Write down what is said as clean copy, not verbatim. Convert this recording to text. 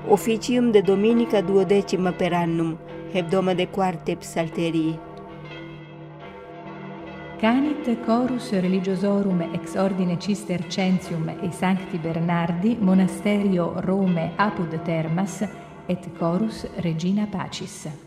officium de dominica 12 per annum, hebdomade quarte psalterii. Canit chorus religiosorum ex ordine Cistercensium e Sancti Bernardi monasterio Rome apud Termas et chorus Regina Pacis.